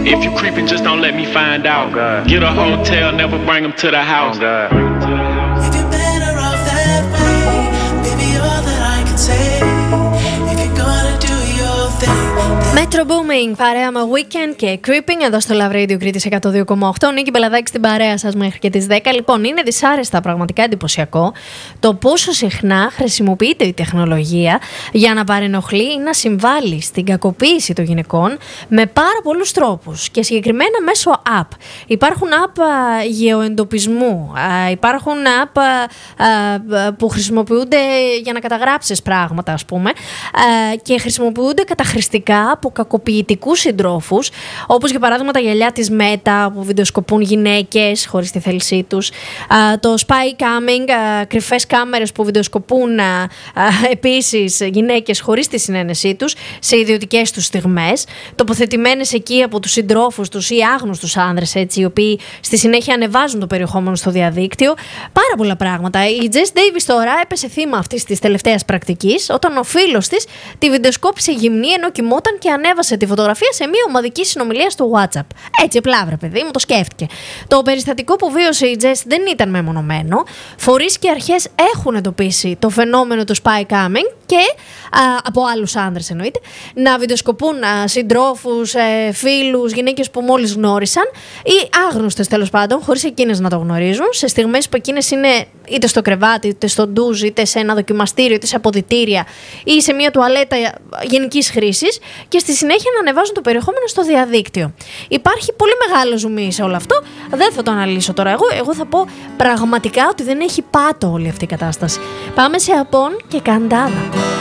If you creeping, just don't let me find out. Get a hotel, never bring them to the house. If you're better off that way, baby, all that I can say. If you're gonna do your thing. Metro Booming, παρέα με Weekend και Creeping εδώ στο Love Radio Κρήτης 102,8. Νίκη Μπελαδάκη στην παρέα σας μέχρι και τις 10. Λοιπόν, είναι δυσάρεστα, πραγματικά εντυπωσιακό το πόσο συχνά χρησιμοποιείται η τεχνολογία για να παρενοχλεί ή να συμβάλλει στην κακοποίηση των γυναικών με πάρα πολλούς τρόπους και συγκεκριμένα μέσω app. Υπάρχουν app γεωεντοπισμού, υπάρχουν app που χρησιμοποιούνται για να καταγράψεις πράγματα, ας πούμε, και χρησιμοποιούνται καταχρηστικά από κακοποιητικούς συντρόφους, όπως για παράδειγμα τα γυαλιά της Meta που βιντεοσκοπούν γυναίκες χωρίς τη θέλησή τους, το spy camming, κρυφές κάμερες που βιντεοσκοπούν επίσης γυναίκες χωρίς τη συνένεσή τους σε ιδιωτικές τους στιγμές, τοποθετημένες εκεί από τους συντρόφους τους ή άγνωστους άνδρες, έτσι, οι οποίοι στη συνέχεια ανεβάζουν το περιεχόμενο στο διαδίκτυο. Πάρα πολλά πράγματα. Η Jess Davis τώρα έπεσε θύμα αυτής της τελευταίας πρακτικής όταν ο φίλος της τη βιντεοσκόπησε γυμνή ενώ κοιμόταν και ανέβασε τη φωτογραφία σε μια ομαδική συνομιλία στο WhatsApp. Έτσι, απλά, βρε παιδί μου, το σκέφτηκε. Το περιστατικό που βίωσε η Jess δεν ήταν μεμονωμένο. Φορείς και αρχές έχουν εντοπίσει το φαινόμενο του spy camming και από άλλους άνδρες εννοείται, να βιντεοσκοπούν συντρόφους, φίλους, γυναίκες που μόλις γνώρισαν ή άγνωστες τέλος πάντων, χωρίς εκείνες να το γνωρίζουν, σε στιγμές που εκείνες είναι είτε στο κρεβάτι, είτε στο ντουζ, είτε σε ένα δοκιμαστήριο, είτε σε αποδυτήρια ή σε μια τουαλέτα γενικής χρήσης και στη συνέχεια να ανεβάζουν το περιεχόμενο στο διαδίκτυο. Υπάρχει πολύ μεγάλο ζουμί σε όλο αυτό. Δεν θα το αναλύσω τώρα εγώ θα πω πραγματικά ότι δεν έχει πάτο όλη αυτή η κατάσταση. Πάμε σε Απόν και Καντάδα.